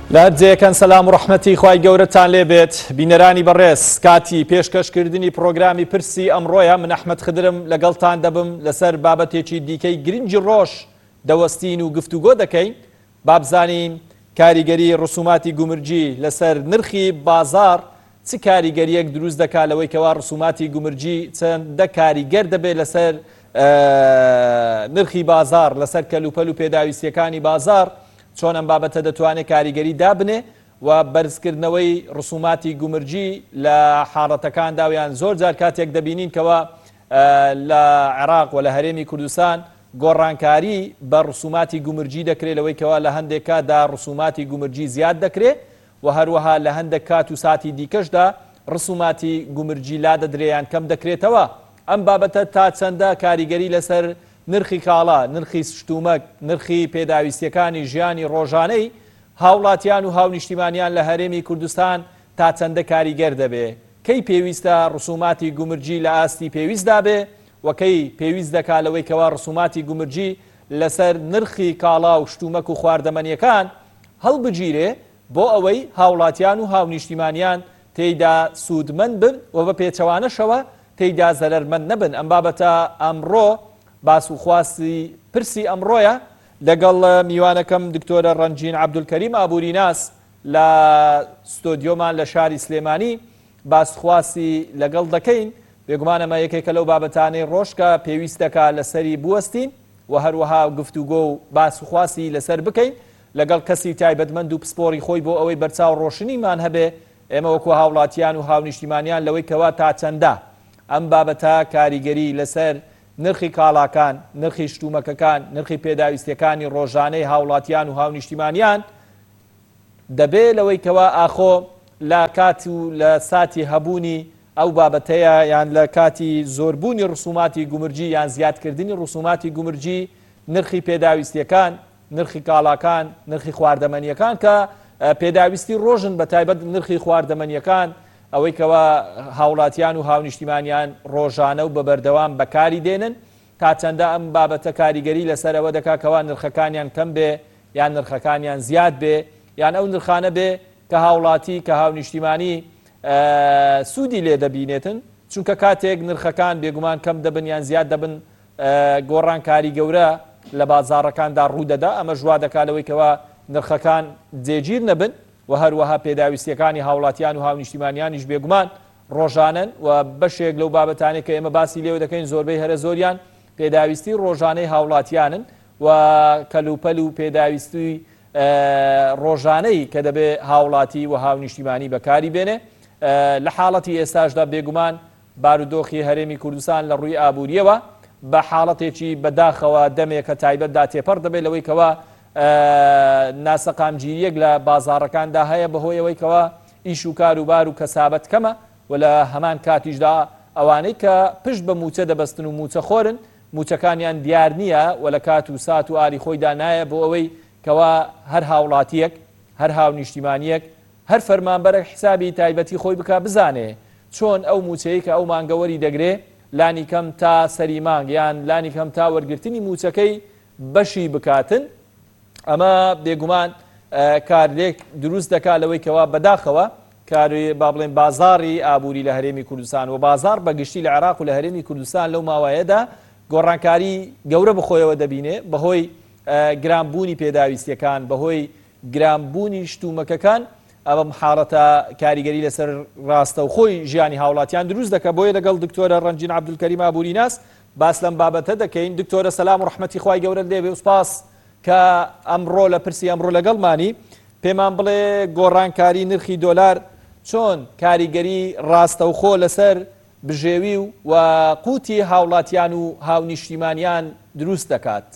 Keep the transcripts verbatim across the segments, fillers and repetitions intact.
لا جێکەن سەلام و ڕەحمەتی خوای گەورەتان لێبێت بینەرانی بەڕێز کاتی پێشکەشکردنی پرۆگرامی پرسی ئەمڕۆیە من ئەحمەد خدرم لەگەڵتان دەبم لەسەر بابەتێکی دیکەی گرنگی ڕۆژ دەوەستین و گفتوگۆ دەکەین بابزانین کاریگەری ڕسوماتی گومرجی لەسەر نرخی بازار چ کاریگەریەک دروست دەکات لەوەی کەوا ڕسوماتی گومرجی چەندە کاریگەر دەبێت لەسەر نرخی بازار لەسەر کەلوپەل و پێداویستیەکانی بازار چۆن ئەم بابەتە دەتوانێت کاریگەری دابنێ و بەرزکردنەوەی ڕسوماتی گومرجی لە حاڵەتەکاندا ویان زۆر جار کاتێک دەبینین کەوا لە عێراق و لە هەرێمی کوردستان گۆڕانکاری بە ڕسوماتی گومرجی دەکرێت لەوەی کەوا لە هەندێک کاتدا ڕسوماتی گومرجی زیاد دەکرێت و هەروەها لە هەندێک کات و ساتی دیکەشدا ڕسوماتی گومرجی لا دەدرێیان کەم دەکرێتەوە. ئەم بابەتە تا چەندە کاریگەری لەسەر نرخی کاڵا، نرخی شتومەک، نرخی پێداویستیەکانی ژیانی ڕۆژانەی هاوڵاتیان و هاونیشتیمانیان لە هەرێمی کوردستان تا چەندە کاریگەر دەبێ، کەی پێویستە ڕسوماتی گومرجی لە ئاستی پێویستدا بێ و کەی پێویست دەکات لەوەی کەوا ڕسوماتی گومرجی لەسەر نرخی کاڵا و شتومەک و خواردەمەنیەکان هەڵبگیرێ بۆ ئەوەی هاوڵاتیان و هاونیشتیمانیان تێیدا سوودمەند بن و بە پێچەوانەشەوە تێیدا زەرەرمەند نەبن. ئەم بابەتە ئەمڕۆ باس و خواستی پرسی ئەمڕۆیە لەگەڵ میوانەکەم دکتۆرە ڕەنجین عەبدولکەریم ئابووریناس لە ستۆدیۆمان لە شاری سلێمانی باسخواسی لەگەڵ دەکەین. بێگومانەمە یەکێکە لەو بابەتانەی ڕۆژکە پێویست دەکات لەسەری بوەستین و هەروەها گفتوگۆ و باسخواسی لەسەر بکەین لەگەڵ کەسی تایبەتمەند و پسپۆری خۆی بۆ ئەوەی بەرچاو ڕۆشنیمان هەبێ ئێمە وەکو هاوڵاتیان و هاونیشتیمانیان لەوەی کەوا تا چەندە ئەم بابەتە کاریگەری لەسەر نرخی کاڵاکان، نرخی شتومەکەکان، نرخی پێداویستیەکانی ڕۆژانەی هاوڵاتیان و هاونیشتیمانیان دەبێت لەوەی کەوا ئاخۆ لە کات و لە ساتی هەبوونی ئەو بابەتەیە یان لە کاتی زۆربوونی ڕسوماتی گومرجی یان زیادکردنی ڕسوماتی گومرجی نرخی پێداویستیەکان، نرخی کاڵاکان، نرخی خواردەمەنیەکان کە پێداویستی ڕۆژن بە تایبەت نرخی خواردەمەنیەکان ئەوەی کەوا هاوڵاتیان و هاونیشتیمانیان ڕۆژانە و بە بەردەوام بەکاری دێنن تا چەندە ئەم بابەتە کاریگەری لەسەرەوە دەکات کەوا نرخەکانیان کەم بێ یان نرخەکانیان زیاد بێ یان ئەو نرخانە بێ کە هاوڵاتی کە هاونیشتیمانی سوودی لێ دەبینێتن چونکە کاتێک نرخەکان بێگومان کەم دەبن یان زیاد دەبن گۆڕانکاری گەورە لە بازاڕەکاندا ڕوودەدا ئەمە ژوا دەکات لەوەی کەوا نرخەکان جێگیر نەبن و هەروەها پێداویستیەکانی هاوڵاتیان و هاونیشتیمانیانیش بێگومان ڕۆژانن و بەشێک لەو بابەتانێک کە ئێمە باسی لێو دەکەین زۆربەی هەرە زۆریان پێداویستی ڕۆژانەی هاوڵاتیانن و کەلوپەل و پێداویستی ڕۆژانەی کە دەبێ هاوڵاتی و هاونیشتیمانی بەکاری بێنێ. لە حاڵەتی ئێستاشدا بێگومان بارودۆخی هەرێمی کوردستان لە ڕووی ئابووریەوە بە حاڵەتێکی بەداخەوە دەمێکە تایبەتدا تێپەڕ دەبێت لەوەی کەوا ناسەقامگیریەک لە بازاڕەکاندا هەیە بەهۆی ئەوەی کەوا ئیش و کاروبار و کەسابەت کەمە و لە هەمان کاتیشدا ئەوانەی کە پشت بە موچە دەبەستن و موچە خۆرن موچەکانیان دیار نییە و لە کات و سات و ئاری خۆیدا نایە بۆ ئەوەی کەوا هەر هاوڵاتیەک هەر هاونیشتیمانیەک هەر فەرمانبەرێک حسابی تایبەتی خۆی بکە بزانێ چۆن ئەو موچەیە کە ئەو مانگەوەری دەگرێ لانی کەم تا سەری مانگ یان لانی کەم تا وەرگرتنی موچەکەی بەشی بکاتن. ئەمە بێگومان کارێک دروست دەکات لەوەی کەوا بەداخەوە کاری با بڵێن بازاڕی ئابووری لە هەرێمی کوردستان و بازار بەگشتی لە عێراق و لە هەرێمی کوردستان لەو ماوەیەدا گۆڕانکاری گەورە بخۆیەوە دەبینێ بەهۆی گرانبوونی پێداویستیەکان بەهۆی گرانبوونی شتومەکەکان ئەم حاڵەتە کاریگەری لەسەر ڕاستە و خۆی ژیانی هاوڵاتیان دروست دەکە. بۆیە لەگەڵ دکتۆرە ڕەنجین عەبدولکەریم ئابووریناس باس لەم بابەتە دەکەین. دکتۆرە سەلام و ڕەحمەتی خوای گەورە لێبێ و سپاس کە ئەمڕۆ لە پرسی ئەمڕۆ لەگەڵمانی پێمان بڵێ گۆڕانکاری نرخی دۆلار چۆن کاریگەری ڕاستەوخۆ لەسەر بژێوی و قوتی هاوڵاتیان و هاونیشتیمانیان دروست دەکات.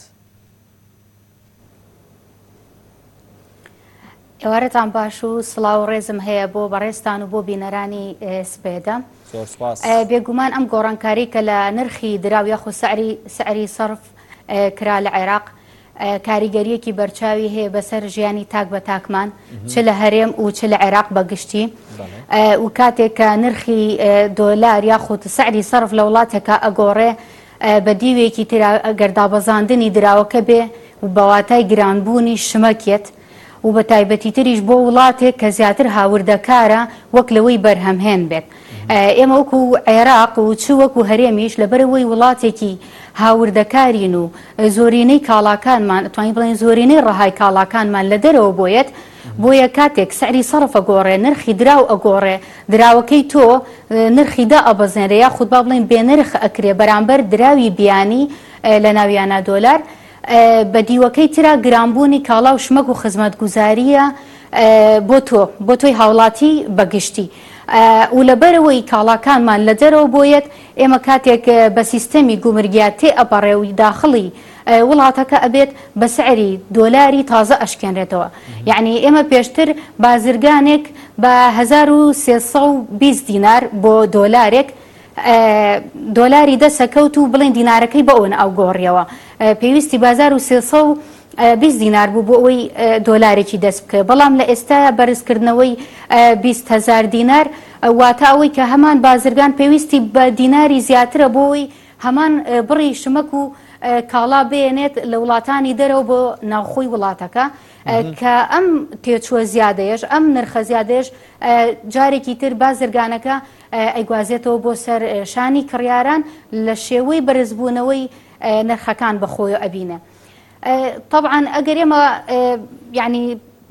ئێوارەتان باش و سڵاو و ڕێزم هەیە بۆ بەڕێستان و بۆ بینەرانی سبێدە. بێگومان ئەم گۆڕانکاری کە لە نرخی دراو یاخو سعری سەرف کرا لە عێراق کاریگەریەکی بەرچاوی هەیە بەسەر ژیانی تاک بە تاکمان چ لە هەرێم و چ لە عێراق بەگشتی و کاتێک کە نرخی دۆلار یاخود سعری سەرف لە وڵاتێکە ئەگۆڕێ بە دیوێکی گەردابەزاندنی دراوەکە بێ و بەواتای گرانبوونی شمەکێت و بە تایبەتی تریش بۆ وڵاتێک کە زیاتر هاوردەکارە وەک لەوەی بەرهەمهێن بێت. ئێمە وەکو عێراق و چ وەکو هەرێمیش لەبەرەوەی وڵاتێکی هاوردەکارین و زۆرینەی کاڵاکانمان توانین بڵێن زۆرینەی ڕەهای کاڵاکانمان لە دەرەوە بۆیەت بۆیە کاتێک سعری سەرف ئەگۆڕێ نرخی دراو ئەگۆڕێ دراوەکەی تۆ نرخی دا ئەبەزێنرە یا خود با بڵێن بێنرخ ئەکرێ بەرامبەر دراوی بیانی لە ناویانە دۆلار بە دیوەکەی ترا گرانبوونی کاڵا و شمەک و خزمەتگوزاریە بۆ تۆ بۆ تۆی هاوڵاتی بەگشتی و لەبەرەوەی کاڵاکانمان لە دەرەوە بۆیەت ئێمە کاتێک بە سیستەمی گومرگیات تێ ئەپەڕێوی داخڵی وڵاتەکە ئەبێت بە سعری دۆلاری تازە ئەشکێنرێتەوە. یعنی ئێمە پێشتر بازرگانێک بە هەزار و سێسەد و بیست دینار بۆ دۆلارێک دۆلاری دەسەکەوت و بڵێن دینارەکەی بە ئەوەن ئەو گۆڕیەوە پێویستی بازار و سێسەد و بیست دینار بوو بۆ ئەوەی دۆلارێکی دەست بکە بەڵام لە ئێستاە بەرزکردنەوەی بیست هەزار دینار واتە ئەوەی کە هەمان بازرگان پێویستی بە دیناری زیاترە بۆەوەی هەمان بڕی شمەک و کاڵا بێنێت لە وڵاتانی دەرەوە بۆ ناوخۆی وڵاتەکە کە ئەم تێچووە زیادەیەش ئەم نرخە زیادەیەش جارێکی تر بازرگانەکە ئەیگوازێتەوە بۆ سەر شانی کڕیاران لە شێوەی بەرزبوونەوەی نرخەکان بەخۆی ئەبینە. طبعا ئەگەر ئێمە یعنی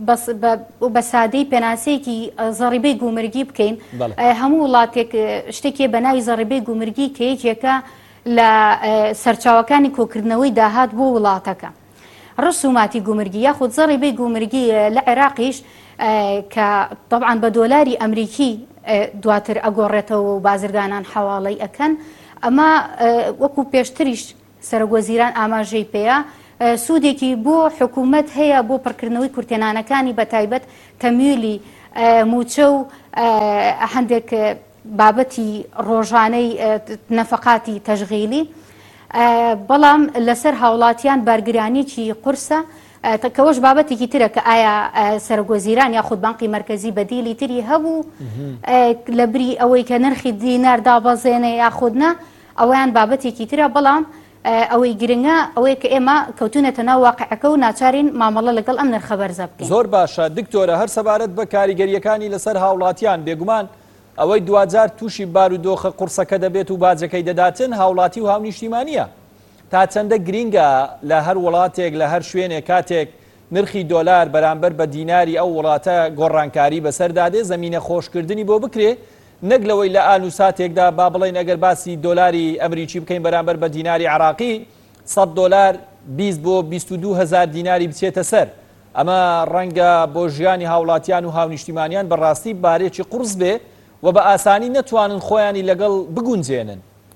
بە سادەی پێناسەیەکی زەڕیبەی گومرگی بکەین هەموو وڵاتێک شتێکی بە ناوی زەڕیبەی گومرگی کە یەکێکە لە سەرچاوەکانی کۆکردنەوەی داهات بۆ وڵاتەکە ڕسوماتی گومرگی یاخود زەڕیبەی گومرگی لە عێراقیش کە طبعا بە دۆلاری ئەمریکی دواتر ئەگۆڕێتەوە و بازرگانان حواڵەی ئەکەن ئەمە وەکو پێشتریش سەرۆگۆزیران ئاماژەی پێەیە سوودێکی بۆ حکوومەت هەیە بۆ پڕکردنەوەی کورتێنانەکانی بە تایبەت تەمیلی موچە و هەندێک بابەتی ڕۆژانەی نەفەقاتی تەشغیلی بەڵام لەسەر هاوڵاتیان بارگرانیی قورسە کەەوەش بابەتێکی ترە کە ئایا سەرۆگۆزیران یا خودبانقی مرکزی بەدیلی تری هەبوو لە بری ئەوەی کە نرخی دینار دابەزێنە یاخودنا ئەویان بابەتێکی ترە بەڵام ئەوەی گرنگە ئەوەیە کە ئێمە کەوتونەتە ناو واقعەکە و ناچارین مامەڵە لەگەڵ ئەم نرخە بەرزە بکەین. زۆر باشە دکتۆرە هەر سەبارەت بە کاریگەریەکانی لەسەر هاوڵاتیان بێگومان ئەوەی دوجار تووشی بار و دۆخە قورسەکە دەبێت و باجەکەی دەداتن هاوڵاتی و هاونیشتیمانیە تا چەندە گرینگە لە هەر وڵاتێک لە هەر شوێنێک کاتێک نرخی دۆلار بەرامبەر بە دیناری ئەو وڵاتە گۆڕانکاری بەسەردادێ زەمینە خۆشکردنی بۆ بکرێ نەک لەوەی لە ئال و ساتێکدا با بڵێن ئەگەر باسی دۆلاری ئەمریکی بکەین بەرامبەر بە دیناری عراقی سەد دۆلار بیست بۆ بیست و دوو هەزار دیناری بچێتە سەر ئەمە ڕەنگە بۆ ژیانی هاوڵاتیان و هاونیشتیمانیان بەڕاستی بارێکی قورس بێ و بە ئاسانی نەتوانن خۆیانی لەگەڵ بگونجێنن.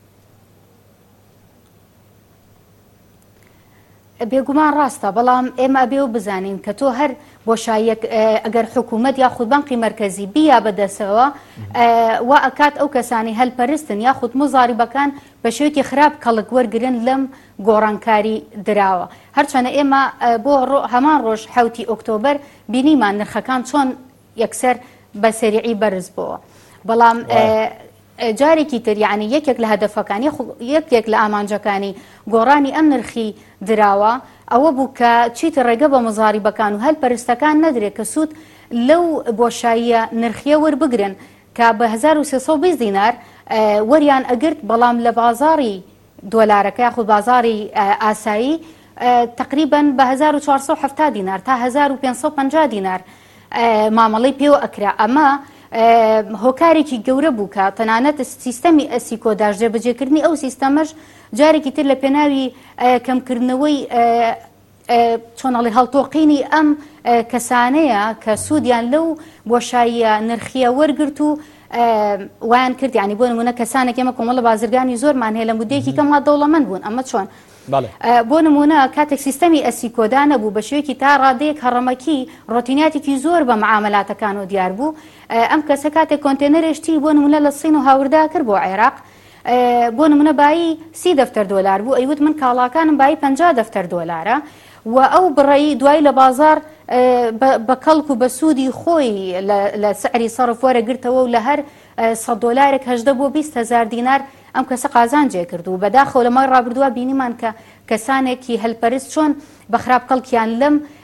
بێگومان ڕاستە بەڵام ئێمە بێ و بزانین کە تۆ هەر بۆشایەک ئەگەر حکوومەت یا خودبانقی مرکزی بیا بەدەستەوە وا ئەکات ئەو کەسانی هەلپەرستن یا خود مزاریبەکان بە شێوەیەکی خراپ کەڵک وەرگرن لەم گۆڕانکاری دراوە هەرچەنە ئێمە بۆ هەمان ڕۆژ حوتی ئۆکتۆبەر بینیمان نرخەکان چۆن یەکسەر بە سەریعی بەرز بووە بەڵام جارێکی تر یعنی یەکێک لە هەدەفەکانی یەکێک لە ئامانجەکانی گۆڕانی ئەم نرخی دراوە ئەوە بوو کە چیتە ڕێگە بە مزاریبەکان و هەلپەرستەکان نەدرێت کە سوود لەو بۆشاییە نرخیە وەربگرن کە بە هەزار و سێسەد و بیست دینار وەریان ئەگرت بەڵام لە بازاری دۆلارەکە یاخود بازاری ئاسایی تقریباً بە هەزار و چوارسەد و هەفتاد دینار تا هەزار و پێنجسەد و پەنجا دینار مامەڵەی پێوە ئەکرا ئەمە هۆکارێکی گەورە بوو کە تەنانەت سیستەمی ئەسیکۆداژ جێبەجێکردنی ئەو سیستەمەش جارێکی تر لە پێناوی کەمکردنەوەی چۆنەڵی هەڵتۆقینی ئەم کەسانەیە کە سوودیان لەو بۆشاییە نرخیە وەرگرت و وایان کرد ینی بۆ نمونە کەسانێک ئێمە کۆمەڵە بازرگانی زۆرمان هەیە لە مودەیەکی کەموا دەوڵەمەند بوون ئەمە چۆن بۆ نمونە کاتێک سیستەمی ئەسیکۆدا نەبوو بە شوێکی تا ڕادەیەک هەڕەمەکی ڕۆتیناتێکی زۆر بە معاملاتەکان و دیار بوو ئەم کەسە کاتێک کۆنتێنەرێشتی بۆ نمونە لە سین و هاوردا کرد بۆ عێراق بۆ نمونە بایی سی دەفتەر دۆلار بوو ئەیوت من کاڵاکانم بایی پەنجا دەفتەر دۆلارە و ئەو بڕێی دوای لە بازار بە کەڵک و بە سوودی خۆی لە سعری سەرف وەرەگرتەوە و لە هەر سەد دۆلارێک هەژدە بۆ بیست هەزار دینار ئەم کەسە قازان جێ کرد و بەداخەوە لە مای ڕابردووە بینیمان کە کەسانێکی هەلپەرست چۆن بە خراپکەڵکیان لەم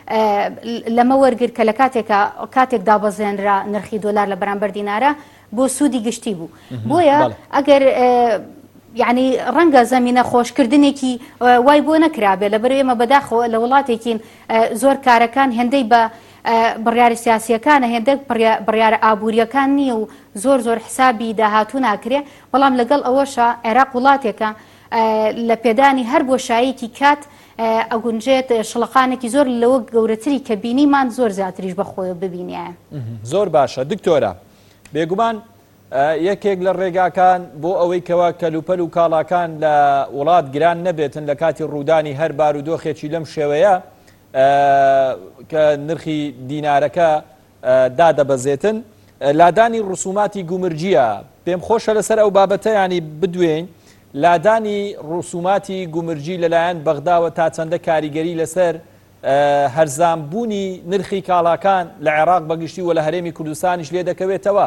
لەمە وەرگر کە لە کاتێکە کاتێک دابەزێنرا نرخی دۆلار لە بەرامبەر دینارە بۆ سوودی گشتی بوو بۆیە ئەگەر یعنی ڕەنگە زەمینە خۆشکردنێکی وای بۆ نەکرابێ لەبەر ئێمە بەداخەوە لە وڵاتێکین زۆر کارەکان هێندەی بە بڕیاری سیاسیەکانە هێندە بڕیارە ئابوووریەکان نییە و زۆر زۆر حسابی داهاتوو ناکرێ بەڵام لەگەڵ ئەوەشە عێراق وڵاتێکە لە پێدانی هەر بۆشاییەکی کات ئەگونجێت شڵقانێکی زۆر لەوە گەورەتری کە بینیمان زۆر زیاتریش بەخۆی ببینیە. زۆر باشە دکتۆرە بێگومان یەکێک لە ڕێگاکان بۆ ئەوەی کەوا کەلوپەل و کاڵاکان لە وڵات گران نەبێتن لە کاتی ڕوودانی هەر بارودۆخێکی لەم شێوەیە کە نرخی دینارەکە دادەبەزێتن لادانی ڕسوماتی گومرجیە پێم خۆشە لەسەر ئەو بابەتە ینی بدوێن لادانی ڕسوماتی گومرجی لەلایەن بەغداوە تا چەندە کاریگەری لەسەر هەرزانبوونی نرخی کاڵاکان لە عێراق بەگشتی و لە هەرێمی کوردستانیش لێ دەکەوێتەوە.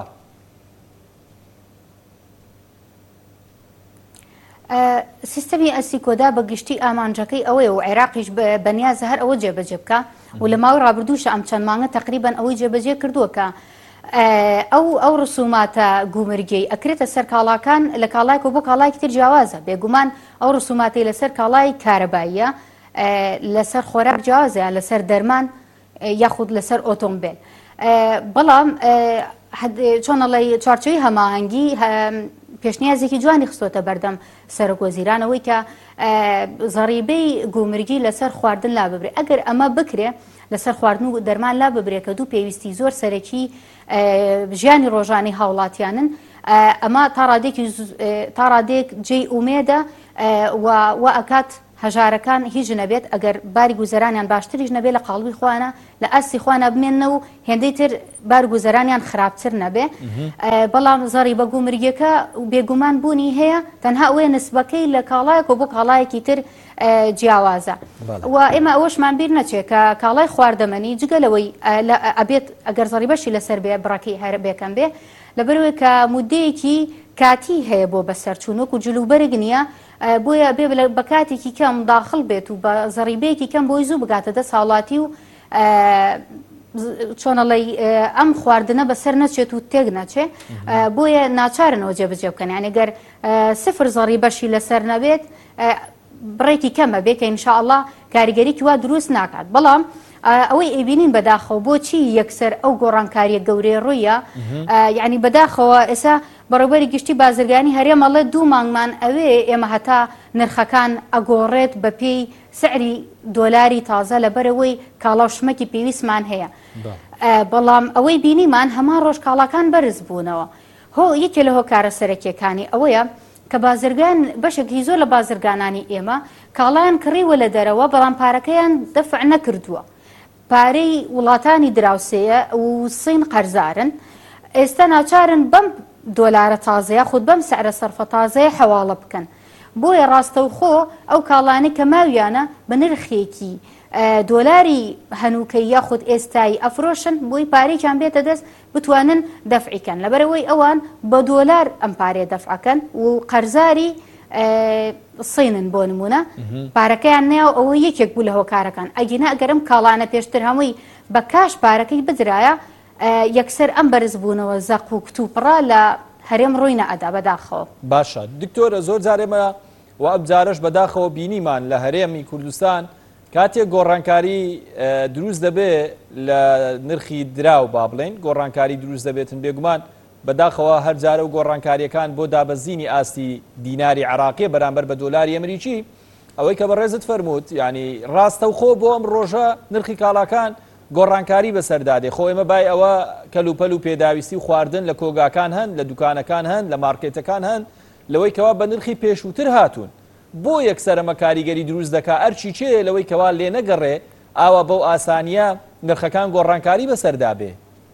سیستەمی ئەسیکۆدا بەگشتی ئامانجەکەی ئەوەیە و عێراقیش بەنیازە هەر ئەوە جێبەجێ بکە و لە ماوەی ڕابردووشە ئەم چەند مانگە تقریبان ئەوەی جێبەجێ کردووەکە ئەو ئەو ڕسوماتە گومرگەی ئەکرێتە سەر کاڵاکان لە کاڵایکە بۆ کاڵایکی تر جیاوازە بێگومان ئەو ڕسوماتی لەسەر کاڵای کارەباییە لەسەر خۆراک جیاوازە لەسەر دەرمان یاخود لەسەر ئۆتۆمبیل بەڵام چۆنەڵی چوارچۆی هەماهەنگی پێشنیازێکی جوانی خستۆتە بەردەم سەرۆکوەزیرانەوەی کە زەڕیبەی گومرگی لەسەر خواردن لا ببرێ ئەگەر ئەمە بکرێ لەسەر خواردن و دەرمان لا ببرێ کە دوو پێویستی زۆر سەرەکی ژیانی ڕۆژانی هاوڵاتیانن ئەمە تا ڕادێک جێی ئومێدە و ئەکات هەژارەکان هیچ نەبێت ئەگەر باری گوزەرانیان باشتریش نەبێت لە قاڵبی خوانە لە ئەسی خوانە بمێننە و هێندەی تر بار گوزەرانیان خراپتر نەبێ بەڵام زەڕی بە گومرگەکە بێگومان بوونی هەیە تەنها ئەوەیە نسبەکەی لە کاڵایەک و بۆ کاڵایەکی تر جیاوازە و ئێمە ئەوەشمان بیر نەچێت کە کاڵای خواردەمەنی جگەلەوەی ئەبێت ئەگەر زەڕی بەشی لەسەر بێ بڕەکەی هەر بێکەم بێ لەبەرەوەی کە مودەیەکی کاتی هەیە بۆ بەسەرچوونک و جلوبەرگ نییە بۆیە بێ بە کاتێکی کەم داخل بێت و بە زەڕیبەیەکی کەم بۆی زوو بگاتە دەست هاوڵاتی و چۆنەڵی ئەم خواردنە بەسەر نەچێت و تێک نەچێ بۆیە ناچارنەوە جێبەجێ بکەن یانێ گەر سفر زەڕی بەشی لەسەر نەبێت بڕێکی کەمە بێ کە ئینشاءڵڵا کاریگەریکی وا دروست ناکات بەڵام ئەوەی ئەبینین بەداخەوە بۆچی یەکسەر ئەو گۆڕانکاریە گەورەی ڕوویە یعنی بەداخەوە ئێستا بەڕێوەبەری گشتی بازرگانی هەرێمەڵێ دوو مانگمان ئەوێ ئێمە هەتا نرخەکان ئەگۆڕێت بە پێی سعری دۆلاری تازە لەبەرەوەی کاڵاوشمەکی پێویستمان هەیە بەڵام ئەوەی بینیمان هەمان ڕۆژ کاڵاکان بەرز بوونەوە هۆ یەکێ لە هۆکارە سەرەکیەکانی ئەوەیە کە بازرگان بەشێکی زۆر لە بازرگانانی ئێمە کاڵایان کڕیوە لە دەرەوە بەڵام پارەکەیان دەفع نەکردووە پارەی وڵاتانی دراوسەیە و سین قەرزارن ئێستا ناچارن بەم دۆلارە تازەیە خود بەم سعرە سەرفە تازەیە حەواڵە بکەن بۆیە ڕاستەوخۆ ئەو کاڵانی کە ماویانە بە نرخێکی دۆلاری هەنووکەی یاخود ئێستایی ئەفرۆشن بۆی پارێکیان بێتە دەست بتوانن دەفعیکەن لەبەرەوەی ئەوان بە دۆلار ئەم پارێ دەفعەکەن و قەرزاری سینن بۆ نمونە پارەکەیان نێو ئەوە یەکێک بوو لە هۆکارەکان ئەگینا ئەگەرم کاڵانە پێشتر هەمووی بە کاش پارەکەی بدرایە یەکسەر ئەم بەرز بوونەوە زەق و کتوپڕا لە هەرێم ڕووی نەئەدا بەداخەوە باشە دکتۆرە زۆر جارێمە و ئەم جارش بەداخەوە بینیمان لە هەرێمی کوردستان کاتێک گۆڕانکاری دروست دەبێت لە نرخی دراو با بڵێن گۆڕانکاری دروست دەبێتن بێگومان بەداخەوە هەر جارە و گۆڕانکاریەکان بۆ دابەزینی ئاستی دیناری عراقی بەرامبەر بە دۆلاری ئەمریکی ئەوەی کە بەڕێزت فەرمووت ینی ڕاستە و خۆ بۆ ئەم ڕۆژە نرخی کاڵاکان گۆڕانکاری بەسەردادێ خۆ ئێمە بای ئەوە کەلوپەل و پێداویستی و خواردن لە کۆگاکان هەن لە دوکانەکان هەن لە مارکێتەکان هەن لەوەی کەوا بە نرخی پێشووتر هاتوون بۆ یەکسەرەمە کاریگەری دروست دەکا ئەرچی چێ لەوەی کەوا لێ نەگەڕێ ئاوا بەو ئاسانیە نرخەکان گۆڕانکاری بەسەردابێ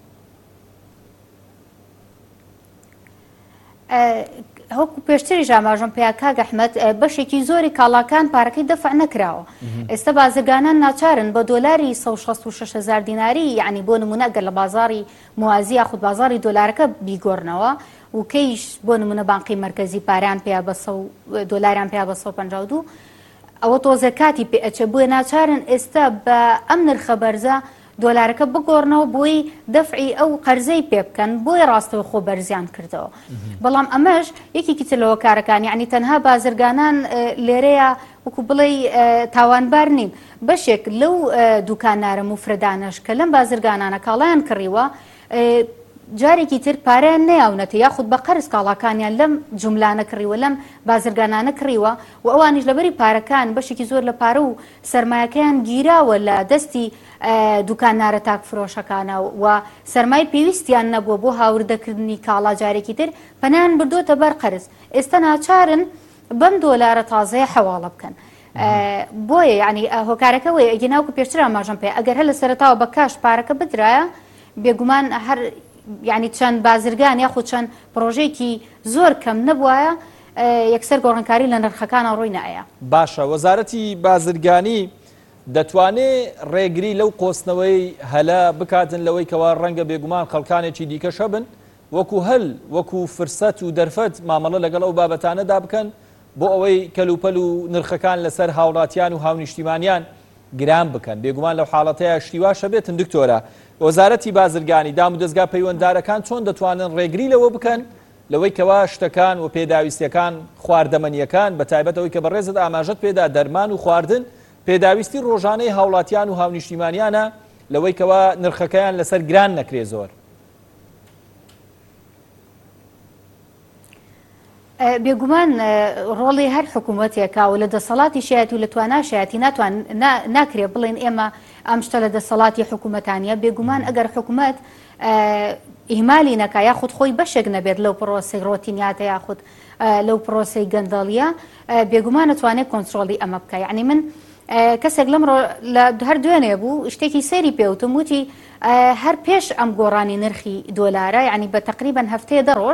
هەوکو پێشتری ژاماژم پێیا کاک ئەحمەد بەشێکی زۆری کاڵاکان پارەکەی دەفع نەکراوە ئێستا بازرگانان ناچارن بە دۆلاری سەد و شەست و شەش هەزار دیناری یعنی بۆ نمونە گەر لە بازاری موازی یاخود بازاری دۆلارەکە بیگۆڕنەوە و کەیش بۆ نمونە بانقی مرکزی پاریان پێیا بە دۆلاریان پێیا بە سەد و پەنجا و دوو ئەوە تۆزە کاتی پێ ئەچە بۆیە ناچارن ئێستا بە ئەم نرخە بەرزە دۆلارەکە بگۆڕنەوە بۆی دەفعی ئەو قەرزەی پێ بکەن بۆی ڕاستەوە خۆ بەرزیان کردەوە. بەڵام ئەمەش یەکێکی ترەوە کارەکان یعنی تەنها بازرگانان لێرەیە وەکو بڵێ تاوانبار نین بەشێک لەو دوکانارە مفردانەش کە لەم بازرگانانە کاڵیان کڕیوە جارێکی تر پارەیان نەیاونەتە یاخود بە قەرز کاڵاکانیان لەم جوملانە کڕیوە لەم بازرگانانە کڕیوە و ئەوانیش لەبەری پارەکان بەشێکی زۆر لە پارە و سەرمایەکەیان گیراوە لە دەستی دوکانارە تاکفرۆشەکانە و سەرمای پێویستیان نەبووە بۆ هاوردەکردنی کاڵا جارێکی تر پەنیان بردوتە بەر قەرز ئێستا ناچارن بەم دۆلارە تازەیە حەواڵە بکەن. بۆیە یعنی هۆکارەکە وەیە ئەگە ناوکە پێشتر ئاماژەم پێ ئەگەر هەر لە سەرەتاوە بە کاش پارەکە بدرایە بێگومان هەر یعنی چەند بازرگان یاخود چەند پرۆژێکی زۆر کەم نەبووایە یەکسەر گۆڕانکاری لە نرخەکانە ڕووی نایە. باشە وەزارەتی بازرگانی دەتوانێت ڕێگری لەو قۆستنەوەی هەلە بکاتن لەوەی کەوا ڕەنگە بێگومان خەڵکانێکی دیکە شەبن وەکو هەل وەکو فرسەت و دەرفەت مامەڵە لەگەڵ ئەو بابەتانەدا بکەن بۆ ئەوەی کەلوپەل و نرخەکان لەسەر هاوڵاتیان و هاونیشتیمانیان گران بکەن بێگومان لەو حاڵەتەیە شتیواشە بێتن دکتۆرە. وەزارەتی بازرگانی دام و دەستگا پەیوەنددارەکان چۆن دەتوانن ڕێگری لەوە بکەن لەوەی کەوا شتەکان و پێداویستیەکان خواردەمەنیەکان بە تایبەتەوەی کە بەڕێزت ئاماژەت پێدا دەرمان و خواردن پێداویستی ڕۆژانەی هاوڵاتیان و هاونیشتیمانیانە لەوەی کەوا نرخەکەیان لەسەر گران نەکرێ زۆر. بێگومان ڕۆڵی هەر حکوومەتێکا و لە دەسەڵاتی شایەتی و لە تواناشایەتی ناتوان ناکرێ بڵێن ئێمە ئەم شتە لە دەسەڵاتی حکوومەتانیە بێگومان ئەگەر حکوومەت ئیهمالی نەکا یاخود خۆی بەشێک نەبێت لەو پرۆسی ڕۆتینیاتە یاخود لەو پرۆسی گەندەڵیە بێگومان نەتوانێت کۆنتترۆلی ئەمە بکە. یعنی من کەسێک لەم لە هەر دوێنێ بوو شتێکی سەیری پێوتم وتی هەر پێش ئەم گۆڕانی نرخی دۆلارە یعنی بە تقریبەن هەفتەیە دەڕۆژ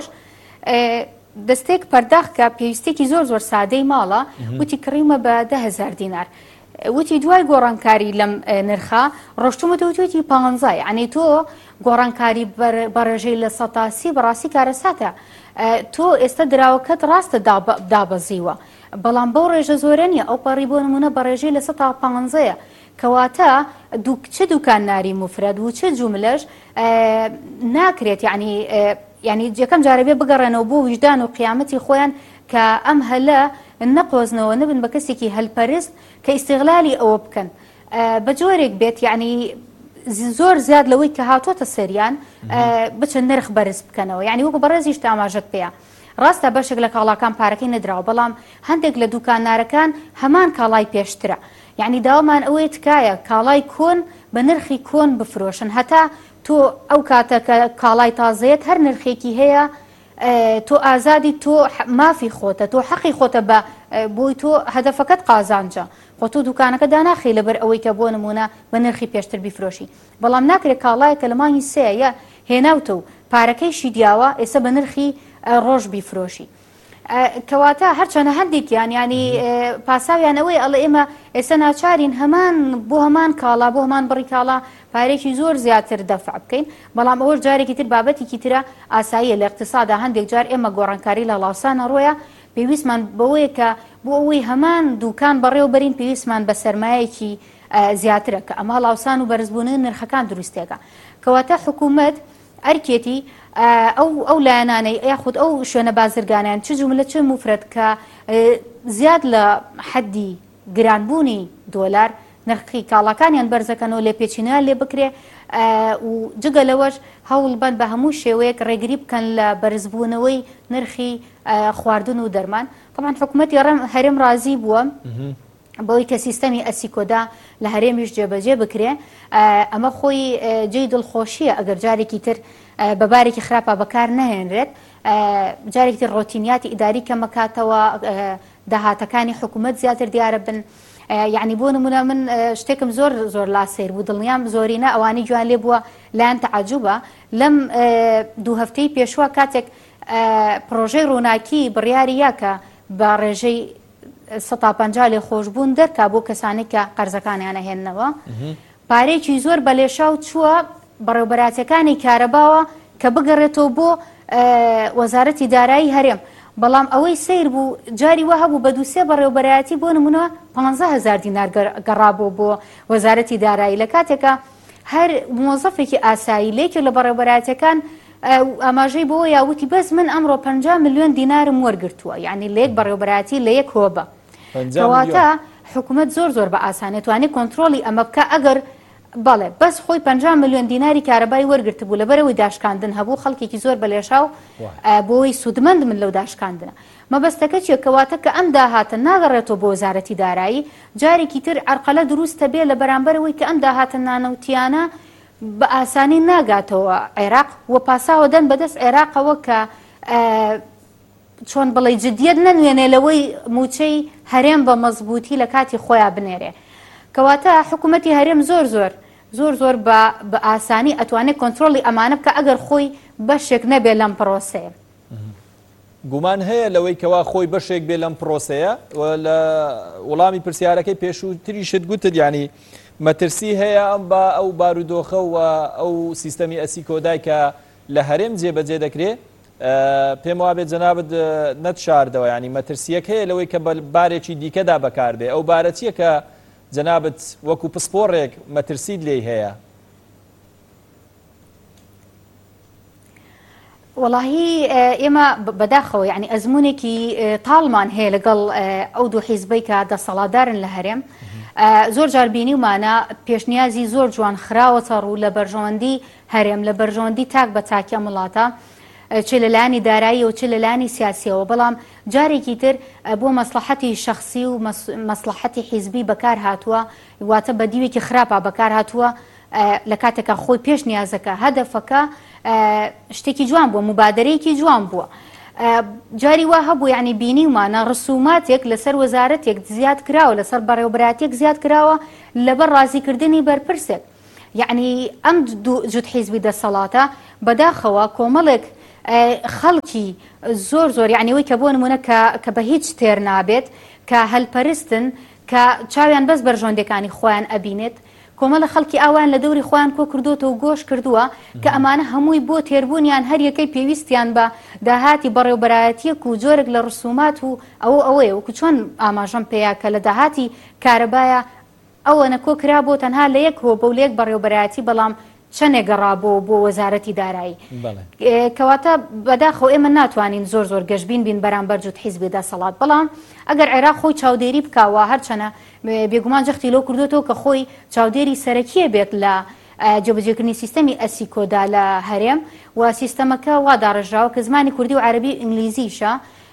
دەستێک پەرداخکە پێویستێکی زۆر زۆر سادەی ماڵە وتی کڕیمە بە ده هەزار دینار وتی دوای گۆڕانکاری لەم نرخە ڕۆشتومە دەوتێتی پانزە یعنی تۆ گۆڕانکاری بەڕێژەی لە سەتاسی بەڕاستی کارەساتە تۆ ئێستا دراوەکەت ڕاستە دابەزیوە بەڵام بەو ڕێژە زۆرە نیە ئەو پەڕی بۆ نمونە بەڕێژەی لە سەد تا پانزەیە کەواتە چه دوکانناری مفرەد و چه جوملەش ناکرێت یعنی یعنی یەکەم جارەبێ بگەڕێنەوە بۆ وجدان و قیامەتی خۆیان کە ئەم هەلە نەقۆزنەوە نبن بە کەسێکی هەلپەرست کە ئیستیغلالی ئەوە بکەن بە جۆرێک بێت یعنی زۆر زیاد لەوەی کە هاتوۆتە سەریان بچن نرخ بەرز بکەنەوە یعنی وەکو بەڕێزیش ئاماژەت پێیە ڕاستە بەشێک لە کاڵاکان پارەکەی نەدراوە بەڵام هەندێک لە دوکانارەکان هەمان کاڵای پێشترە یعنی داوامان ئەوەیە تکایە کاڵای کۆن بە نرخی کۆن بفرۆشن هەتا تۆ ئەو کاتە کە کاڵای تازەیەت هەر نرخێکی هەیە تۆ ئازادی تۆ مافی خۆتە تۆ حەقی خۆتە بە بۆی تۆ هەدەفەکەت قازانجە خۆ تۆ دوکانەکە داناخی لەبەر ئەوەی کە بۆ نمونە بە نرخی پێشتر بیفرۆشی بەڵام ناکرێت کاڵایە کە لە مانگی سەیە هێناوتە و پارەکەیشی دیاوە ئێستا بە نرخی ڕۆژ بیفرۆشی کەواتە هەرچەنە هەندێکیان ینی پاساویان ئەوەی ئەڵێ ئێمە ئێستا ناچارین هەمان بۆ هەمان کاڵا بۆ هەمان بڕی کاڵا پارێکی زۆر زیاتر دەفع بکەین بەڵام ئەوە جارێکی تر بابەتێکی ترە ئاساییە لە اقتصادا هەندێک جار ئێمە گۆڕانکاری لە لاوسانە ڕۆیە پێویستمان بەوەیە کە بۆ ئەوەی هەمان دوکان بەڕێوە بەرین پێویستمان بە سەرمایەکی زیاترە کە ئەمە لاوسان و بەرزبوون نرخەکان دروستێکە کەواتە حکوومەت ئەرکێتی ئەو ئەو لایەنانەی یاخود ئەو شوێنە بازرگانیان چ جوملە چه مفرەت کە زیاد لە حەدی گرانبوونی دۆلار نرخی کاڵاکانیان بەرزەکەنەوە لێ پێچینیان لێ بکرێ و جگە لەوەش هەوڵ بن بە هەموو شێوەیەک ڕێگری بکەن لە بەرزبوونەوەی نرخی خواردن و دەرمان طبعا حکوومەتی هەرێم رازی بووە بۆی کە سیستەمی ئەسیکۆدا لە هەرێمیش جێبەجێ بکرێ ئەمە خۆی جێی دڵخۆشیە ئەگەر جارێکی تر بەبارێکی خراپە بەکار نەهێنرێت جارێکی تر ڕۆتینیاتی ئیداری کەمەکاتەوە داهاتەکانی حکوومەت زیاتر دیارە بن یعنی بۆ نمونە من شتێکم زۆر زۆر لاسێر بوو دڵنیام زۆرینە ئەوانی جوان لێ بووە لایەن تەعەجوبە لەم دوو هەفتەی پێشوە کاتێک پرۆژەی ڕووناکی بڕیاری یاکە بە ڕێژەی سەد تا پەنجا لێ خۆشببوون دەرکا بۆ کەسانێک کە قەرزەکانیانە هێننەوە پارێکی زۆر بە لێشاو چووە بەڕێوبەراتەکانی کارەباوە کە بگەڕێتەوە بۆ وەزارەتی دارایی هەرێم بەڵام ئەوەی سیر بوو جاری وە هەبوو بە دووسێ بەڕێوەبەرایەتی بۆ نمونەوە پانزە هەزار دینار گەڕابوو بۆ وەزارەتی دارایی لە کاتێکە هەر مۆزەفێکی ئاسایی لێکی لە بەڕێوەبەرایەتەکان ئاماژەی بۆ یاوتی بەس من ئەمڕۆ پەنجا ملیۆن دینارم وەرگرتووە یعنی لە یەک بەڕێوەبەرایەتی لە یەک هۆبە کەواتە حکوومەت زۆر زۆر بە ئاسانی توانێت کۆنتترۆلی ئەمە بکە ئەگەر بەڵێ بەس خۆی پەنجا ملیۆن دیناری کارەبای وەرگرت بوو لەبەرەوەی داشکاندن هەبوو خەڵکێکی زۆر بەلێشاو بۆی سوودمەند من لەو داشکاندنە مەبەستەکە چیە کەواتە کە ئەم داهاتە ناگەڕێتەوە بۆ وەزارەتی دارایی جارێکی تر عەرقەلە دروستە بێ لە بەرامبەرەوەی کە ئەم داهاتە نانەوتیانە بە ئاسانی ناگاتەوە عێراق وە پاساوە دەن بەدەست عێراقەوە کە چۆن بڵێ جدیەت نەنوێنێ لەوەی موچەی هەرێم بە مەزبوطی لە کاتی خۆیان بنێرێ کەواتە حکوومەتی هەرێم زۆر زۆر زۆر زۆر بە ئاسانی ئەتوانێت کۆنتترۆلی ئەمانە بکە ئەگەر خۆی بەشێک نەبێ لەم پرۆسەیە گومان هەیە لەوەی کەوا خۆی بەشێک بێ لەم پرۆسەیە لە وەڵامی پرسیارەکەی پێشووتریشت گوتت ینی مەترسی هەیە ئەم بە ئەو بارودۆخە و ئەو سیستەمی ئەسی کۆدای کە لە هەرێم جێبەجێ دەکرێت پێم وابێت جەنابەت نەتشاردەوە ینی مەترسیەک هەیە لەوەی کە بارێکی دیکەدا بەکاربێ ئەو بارەچیە کە جەنابەت وەکو پسپۆڕێک مەترسید لێی هەیە وەڵاهی ئێمە بەداخەوە یعنی ئەزمونێکی تاڵمان هەیە لەگەڵ ئەو دوو حیزبەی کە دەسەڵاتدارن لە هەرێم زۆر جار بینیومانە پێشنیازی زۆر جوان خراوەتە ڕوو لە بەرژەوەندی هەرێم لە بەرژەوەندی تاک بە تاکە وڵاتە چ لەلایەنی دارایی و چ لەلایەنی سیاسیەوە بەڵام جارێکی تر بۆ مەسلحەتی شەخسی و مەسلحەتی حیزبی بەکار هاتووە واتە بە دیوێکی خراپە بەکار هاتووە لە کاتێکە خۆی پێش نیازەکە هەدەفەکە شتێکی جوان بووە مبادرەیەکی جوان بووە جاری وا هەبوو یعنی بینیومانە ڕسوماتێک لەسەر وەزارەتێک زیاد کراوە لەسەر بەڕێوەبەرایەتێک زیاد کراوە لەبەر ڕازیکردنی بەرپرسێک یعنی ئەم جوت حیزبی دەسەڵاتە بەداخەوە کۆمەڵێک خەڵکی زۆر زۆر یعنیەوەی کە بۆ نمونە کە بە هیچ تێر نابێت کە هەلپەرستن کە چاویان بەس بەرژۆندەکانی خۆیان ئەبینێت کۆمەڵە خەڵکی ئاوان لە دەوری خۆیان کۆ کردوتەوە و گۆش کردووە کە ئەمانە هەمووی بۆ تێربوونیان هەر یەکەی پێویستیان بە داهاتی بەڕێوەبەرایەتیەک و جۆرێک لە ڕسومات و ئەوە ئەوەیە وەکو چۆن ئاماژەم پێیا کە لە داهاتی کارەبایە ئەوە نەکۆ کرا بۆ تەنها لە یەک هۆ بە و لە یەک بەڕێوەبەرایەتی بەڵام چەندێک گەڕابوو بۆ وەزارەتی دارایی کەواتە بەداخەوە ئێمە ناتوانین زۆر زۆر گەشتبین بین بەرامبەر جوت حیزبی دەسەڵات بەڵام ئەگەر عێراق خۆی چاودێری بکاوە هەرچەنە بێگومان جەختی لەو کردوێتەوە کە خۆی چاودێری سەرەکیە بێت لە جێبەجێکردنی سیستەمی ئەسی کۆدا لە هەرێم و سیستەمەکە وا داڕژراوە کە زمانی کوردی و عەرەبی ئینگلیزیشە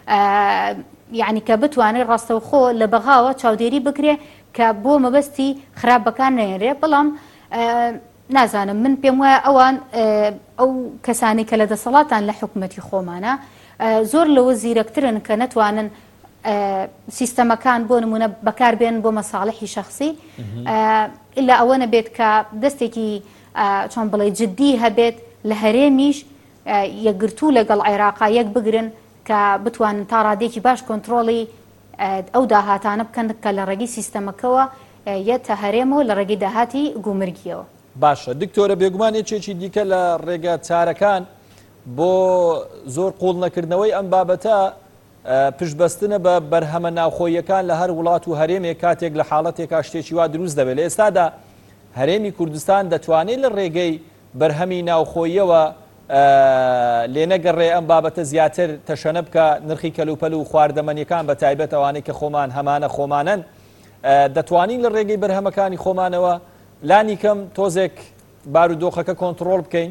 یعنی کە بتوانێت ڕاستەوخۆ لە بەغاوە چاودێری بکرێ کە بۆ مەبەستی خراپەکان نێنرێ بەڵام نازانم من پێم وایە ئەوان ئەو کەسانی کە لە دەسەڵاتان لە حکوومەتی خۆمانە زۆر لەوە زیرەکترن کە نەتوانن سیستەمەکان بۆ نمونە بەکاربێن بۆ مەساڵحی شەخصی ئللا ئەوە نەبێت کە دەستێکی چۆن بڵێ جددی هەبێت لە هەرێمیش یەکگرتوو لەگەڵ عێراقا یەک بگرن کە بتوانن تا ڕادێکی باش کۆنتترۆڵی ئەو داهاتانە بکەن کە لە ڕێگەی سیستەمەکەوە یەتە هەرێمەوە لە ڕێگەی داهاتی گومرگیەوە باشە دکتۆرە بێگومان یەکێکی دیکە لە ڕێگە چارەکان بۆ زۆر قوڵ نەکردنەوەی ئەم بابەتە پشتبەستنە بە بەرهەمە ناوخۆیەکان لە هەر وڵات و هەرێمێک کاتێک لە حاڵەتێکا شتێکی وا دروست دەبێت لە ئێستادا هەرێمی کوردستان دەتوانێت لە ڕێگەی بەرهەمی ناوخۆیەوە لێ نەگەڕێ ئەم بابەتە زیاتر تەشەنە بکە نرخی کەلوپەل و خواردەمەنیەکان بە تایبەت ئەوانەی کە خۆمان هەمانە خۆمانن دەتوانین لە ڕێگەی بەرهەمەکانی خۆمانەوە لانی کەم تۆزێک بارودۆخەکە کۆنتترۆڵ بکەین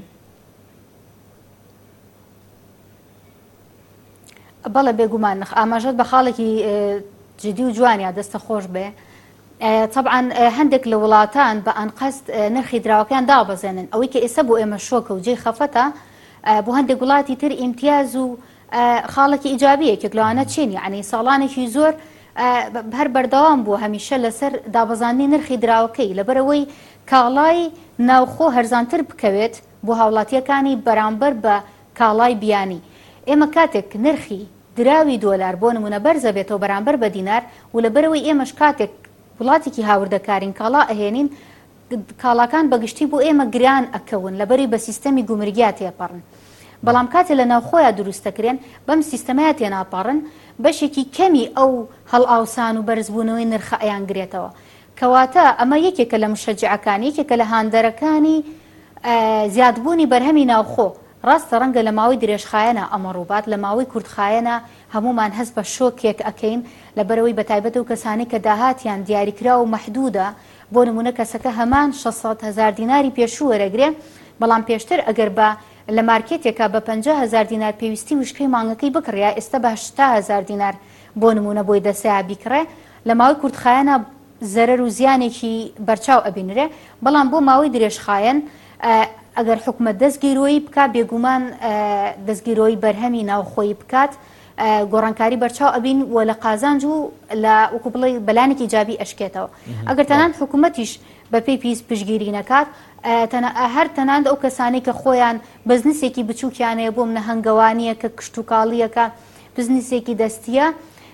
بەڵێ بێگومان نخ ئاماژەت بە خاڵێکی جدی و جوانیا دەستە خۆش بێ طبعاً هەندێک لە وڵاتان بە ئەنقەست نرخی دراوەکان دابەزێنن ئەوەی کە ئێستا بۆ ئێمە شۆکە و جێی خەفەتە بۆ هەندێک وڵاتی تر ئیمتیاز و خاڵێکی ئیجابیەکێک لەوانە چین یعنی ساڵانێکی زۆر هەر بەردەوام بوو هەمیشە لەسەر دابەزاندنی نرخی دراوەکەی لەبەرەوەی کاڵای ناوخۆ هەرزانتر بکەوێت بۆ هاوڵاتیەکانی بەرامبەر بە کاڵای بیانی ئێمە کاتێک نرخی دراوی دۆلار بۆ نمونە بەرزە بێتەوە بەرامبەر بە دینار و لەبەرەوەی ئێمەش کاتێک وڵاتێکی هاوردەکارین کاڵا ئەهێنین کاڵاکان بەگشتی بۆ ئێمە گران ئەکەون لەبەری بە سیستەمی گومرگیا تێپەڕن بەڵام کاتێ لە ناوخۆیان دروستەکرێن بەم سیستەمەیە تێناپەڕن بەشێکی کەمی ئەو هەڵ ئاوسان و بەرزبوونەوەی نرخە ئەیانگرێتەوە کەواتە ئەمە یەکێکە لە مشەجعەکانی یەکێکە لە هاندەرەکانی زیادبوونی بەرهەمی ناوخۆ ڕاستە ڕەنگە لە ماوەی درێژخایەنە ئەمە ڕووبات لە ماوەی کورتخایەنە هەمومان هەست بە شۆکێک ئەکەین لەبەرەوەی بەتایبەت و کەسانی کە داهاتیان دیاریکرا و مەحدودە بۆ نمونە کەسەکە هەمان شەشسەد هەزار دیناری پێشوو وەرەگرێ بەڵام پێشتر ئەگەر بە لە مارکێتێکە بە پەنجا هەزار دینار پێویستی وشکەی مانگەکەی بکڕیا ئێستا بە هەشتا هەزار دینار بۆ نمونە بۆی دەسەیە بیکڕێ لە ماوەی کورتخایەنە زەرەر و زیانێکی بەرچاو ئەبینرێ بەڵام بۆ ماوەی درێژخایەن ئەگەر حکومەت دەستگیرۆیی بکات بێگومان دەستگیرۆیی بەرهەمی ناوخۆیی بکات گۆڕانکاری بەرچاو ئەبین و لە قازانج و لە وەکو بڵێ بەلانێکی ایجابی ئەشکێتەوە ئەگەر تەنان حکوومەتیش بە پێی پیس پشگیری نەکات هەر تەنان ئەو کەسانی کە خۆیان بزنسێکی بچووکیانەیە بۆ منە هەنگەوانیە کە کشت و کاڵیەکە بزنسێکی دەستیە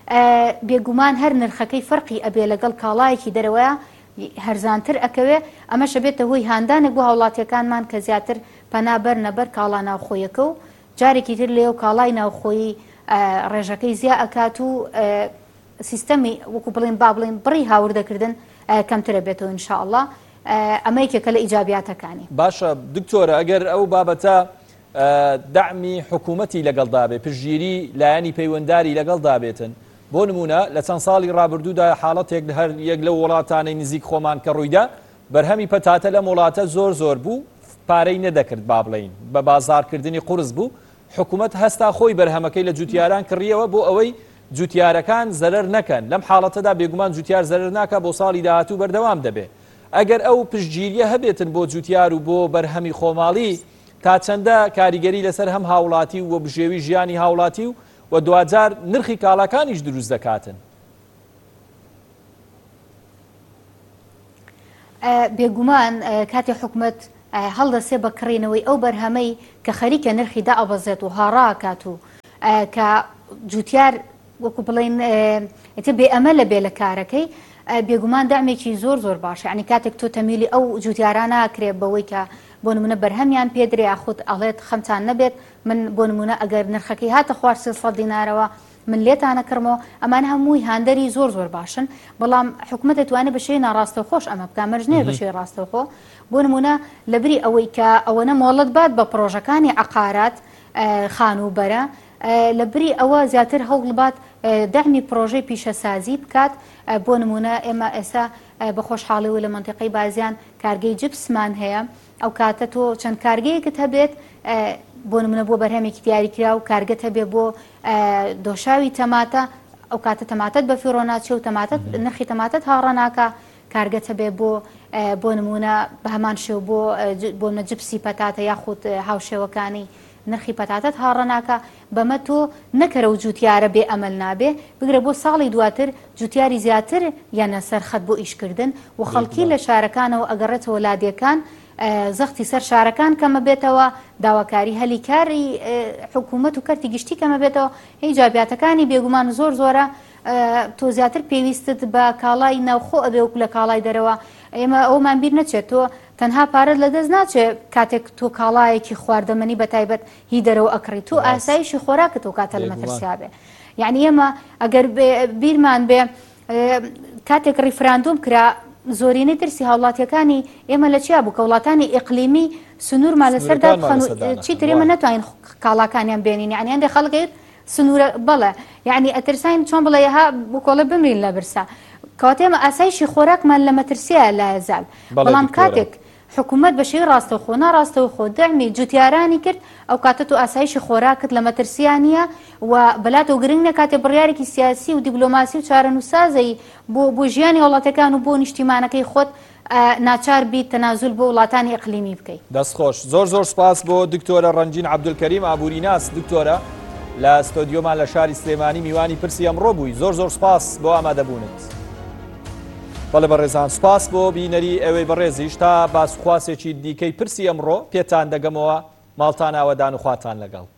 بێگومان هەر نرخەکەی فەرقی ئەبێ لەگەڵ کاڵایەکی دەرەوەیە هەرزانتر ئەکەوێ ئەمەشە بێتە هۆی هاندانێک بۆ هاوڵاتیەکانمان کە زیاتر پەنابەر نەبەر کاڵا ناوخۆیەکە و جارێکی تر لێو کاڵای ناوخۆیی ڕێژەکەی زیاد ئەکات و سیستەمی وەکو بڵێن با بڵێن بڕی هاوردەکردن کەمترە بێتەوە ئینشاءڵڵا ئەمە یەکێکە لە ئیجابیاتەکانی. باشە دکتۆرە ئەگەر ئەو بابەتە دعمی حکوومەتی لەگەڵدا بێ پشگیری لایەنی پەیوەندداری لەگەڵدا بێتن بۆ نمونە لە چەند ساڵی ڕابردوودا حاڵەتێک هەر یەک لە وڵاتانەی نزیک خۆمان کە ڕوویدا بەرهەمی پەتاتە لە وڵاتە زۆر زۆر بوو پارەی نەدەکرد با بڵین بە بازارکردنی قورس بوو حکوومەت هەستا خۆی بەرهەمەکەی لە جوتیاران کڕیەوە بۆ ئەوەی جوتیارەکان زەرەر نەکەن لەم حاڵەتەدا بێگومان جوتیار زەرەر ناکە بۆ ساڵی داهاتوو بەردەوام دەبێ ئەگەر ئەو پشتگیریە هەبێتن بۆ جوتیار و بۆ بەرهەمی خۆماڵی تا چەندە کاریگەری لەسەر هەم هاوڵاتی و بژێوی ژیانی هاوڵاتی و و دوجار نرخی کاڵاکانیش دروست دەکاتن. بێگومان کاتی حکومت هەڵدەسێ بەکڕینەوەی ئەو بەرهەمەی کە خەریکە نرخی دا ئەبەزێت و هاڕاکات و کە جوتیار وەکو بڵێن بێ ئەمە لە بێ لە کارەکەی بێگومان دامێکی زۆر زۆر باش ینی کاتێک تۆ تەمیلی ئەو جوتیاران ناکرێت بەوەی کە بۆ نمونە بەرهەمیان پێدرێ یاخود ئەڵێت خەمتان نەبێت من بۆ نمونە ئەگەر نرخەکەی هاتە خوار سێسەد دینارەوە من لێتانە کڕمەوە ئەمان هەمووی هاندەری زۆر زۆر باشن بەڵام حکومەت دەتوانێت بە شێوەی ناڕاستە خۆش ئەمە بکە مەرجنێ بە شێوەی ڕاستەوخۆ بۆ نمونە لەبری ئەوەی کە ئەوەنە مۆڵەت بات بە پرۆژەکانی عەقارات خانوبەرە لەبری ئەوە زیاتر هەوڵ بات دەعمی پرۆژەی پیشەسازی بکات بۆ نمونە ئێمە ئێستا بە خۆشحاڵی و لە منتیقەی بازیان کارگەی جبسمان هەیە ئەو کاتە تۆ چەند کارگەیەکت هەبێت بۆ نمونە بۆ بەرهەمێکی دیاریکرا و کارگەت هەبێ بۆ دۆشاوی تەماتە ئەو کاتە تەماتەت بە فیڕۆناچێ و تەماتەت نرخی تەماتەت هاڕەناکە کارگەت هەبێ بۆ بۆ نمونە بە هەمان شێو بۆ بۆ نەجبسی پەتاتە یاخود هاوشێوەکانی نرخی پەتاتەت هاڕەناکە بەمە تۆ نەکەرە و جوتیارە بێ ئەمەل نابێ بگرە بۆ ساڵی دواتر جوتیاری زیاتر یانە سەرخەت بۆ ئیشکردن و خەڵکی لە شارەکانەوە ئەگەڕێتەوە لادیەکان زەختی سەر شارەکان کەمە بێتەوە داواکاری هەلی کاری حکوومەت و کەرتی گشتی کەمە بێتەوە هیجابیاتەکانی بێگومان زۆر زۆرە تۆ زیاتر پێویستت بە کاڵای ناوخۆ ئەبێ وەکو لە کاڵای دەرەوە ئێمە ئەومان بیر نەچێت تۆ تەنها پارەت لەدەست ناچێت کاتێک تۆ کاڵایەکی خواردەمەنی بەتایبەت هی دەرەوە ئەکڕی تۆ ئاسایشی خۆراکت و کاتە لە مەترسیا بێ یعنی ئێمە ئەگەر بیرمان بێ کاتێک ڕیفراندۆم کرا زۆرینەی ترسی هاوڵاتیەکانی ئێمە لە چیا بوو کە وڵاتانی ئیقلیمی سنوورمان لەسەردا بخەن چیتر ئێمە نەتوانین کاڵاکانیان بێنین یعنی هەندێک خەڵکێت سنوورە بەڵێ یعنی ئەترساین چۆن بڵێ ها بۆ کۆڵە بمرین لە برسا کەواتە ئێمە ئاسایشی خۆراکمان لە مەترسیە لا یەزال بەڵام کاتێک حکوومەت بە شێوەی ڕاستەوخۆ ناڕاستەوخۆ دەعمی جوتیارانی کرد ئەو کاتە تۆ ئاسایشی خۆراکت لە مەترسیانە و بەلاتەوە گرنگ نەکاتێ بڕیارێکی سیاسی و دیبلۆماسی و چارەنووسازەی بۆ بۆ ژیانی وڵاتەکان و بۆ نیشتیمانەکەی خۆت ناچار بیت تەنازول بۆ وڵاتانی ئیقلیمی بکەیت. دەستخۆش زۆر زۆر سپاس بۆ دکتۆرە ڕەنجین عەبدولکەریم ئابووریناس دکتۆرە لە ستۆدیۆمان لە شاری سلێمانی میوانی پرسی ئەمڕۆ بووی زۆر زۆر سپاس بۆ ئامادەبوونت. بەڵێ بەڕێزان سپاس بۆ بینەری ئەوەی بەڕێزیش تا باسخواسێکی دیکەی پرسی ئەمڕۆ پێتان دەگەمەوە ماڵتان ئاوەدان و خواتان لەگەڵ.